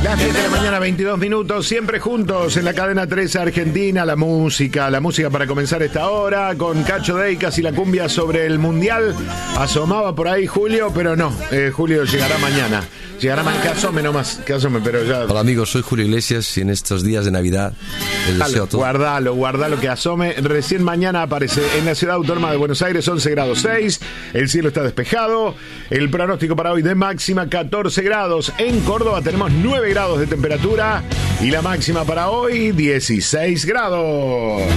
Las 10 de la mañana, 22 minutos, siempre juntos en la cadena 13 Argentina, la música para comenzar esta hora, con Cacho Deicas y la cumbia sobre el Mundial. Asomaba por ahí Julio, pero no, Julio llegará mañana. Llegará mañana, que asome, pero ya... Hola amigos, soy Julio Iglesias y en estos días de Navidad les deseo todo. Guardalo que asome. Recién mañana aparece en la Ciudad Autónoma de Buenos Aires, 11 grados 6, el cielo está despejado, el pronóstico para hoy de máxima 14 grados. En Córdoba tenemos 9 grados de temperatura y la máxima para hoy 16 grados.